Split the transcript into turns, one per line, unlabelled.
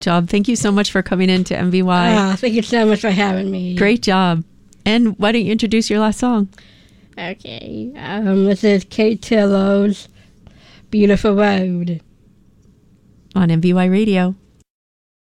job. Thank you so much for coming in to MVY.
Thank you so much for having me.
Great job. And why don't you introduce your last song?
Okay. This is Kate Tillo's Beautiful Road
on MVY Radio.